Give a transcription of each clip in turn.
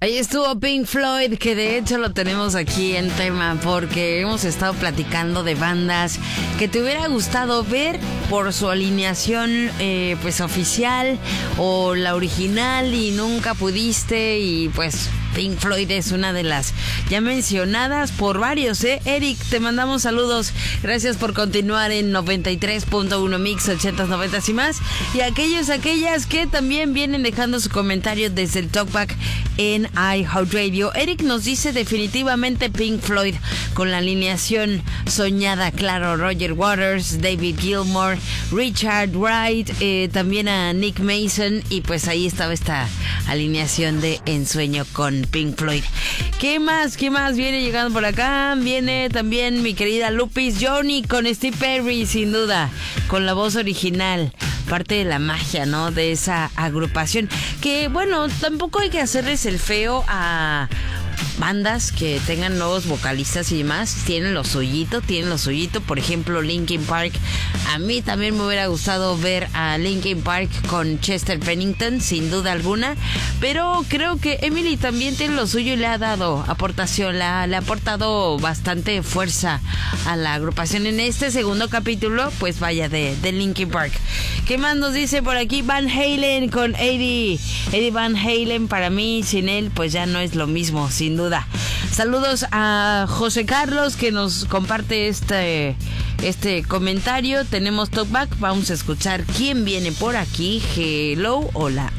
Ahí estuvo Pink Floyd, que de hecho lo tenemos aquí en tema porque hemos estado platicando de bandas que te hubiera gustado ver por su alineación pues oficial o la original y nunca pudiste, y pues Pink Floyd es una de las ya mencionadas por varios, Eric, te mandamos saludos. Gracias por continuar en 93.1 Mix 80s, 90s y más. Y aquellas que también vienen dejando su comentario desde el Talkback en iHeartRadio. Eric nos dice definitivamente Pink Floyd con la alineación soñada, claro, Roger Waters, David Gilmour, Richard Wright, también a Nick Mason, y pues ahí estaba esta alineación de ensueño con Pink Floyd. ¿Qué más viene llegando por acá? Viene también mi querida Lupis Johnny con Steve Perry, sin duda, con la voz original. Parte de la magia, ¿no? De esa agrupación. Que, bueno, tampoco hay que hacerles el feo a bandas que tengan nuevos vocalistas y demás. Tienen lo suyito. Por ejemplo, Linkin Park. A mí también me hubiera gustado ver a Linkin Park con Chester Bennington, sin duda alguna. Pero creo que Emily también tiene lo suyo y le ha dado aportación. Le ha aportado bastante fuerza a la agrupación en este segundo capítulo, pues vaya, de Linkin Park. ¿Qué más nos dice por aquí? Van Halen con Eddie Van Halen. Para mí, sin él, pues ya no es lo mismo, sin duda. Saludos a José Carlos, que nos comparte este comentario. Tenemos Talkback, vamos a escuchar quién viene por aquí. Hello, hola.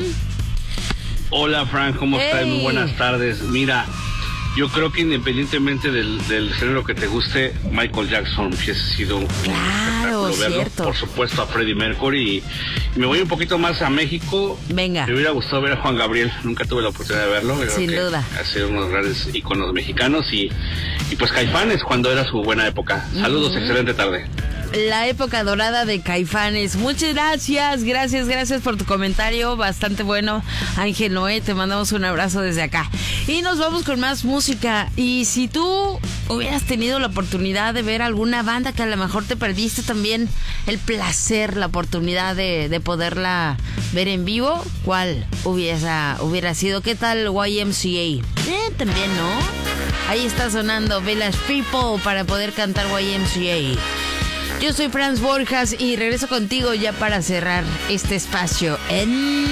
Hola Frank, ¿cómo estás? Muy buenas tardes. Mira, yo creo que independientemente del género que te guste, Michael Jackson hubiese sido un espectáculo verlo. Cierto. Por supuesto a Freddie Mercury, y me voy un poquito más a México. Venga. Me hubiera gustado ver a Juan Gabriel, nunca tuve la oportunidad de verlo. Sin duda. Ha sido unos grandes íconos mexicanos, y pues Caifanes cuando era su buena época. Saludos, excelente tarde. La época dorada de Caifanes. Muchas gracias por tu comentario, bastante bueno. Ángel Noé, te mandamos un abrazo desde acá. Y nos vamos con más música. Y si tú hubieras tenido la oportunidad de ver alguna banda que a lo mejor te perdiste también el placer, la oportunidad de poderla ver en vivo, ¿cuál hubiera sido? ¿Qué tal YMCA? También, ¿no? Ahí está sonando Village People para poder cantar YMCA. Yo soy Franz Borjas y regreso contigo ya para cerrar este espacio en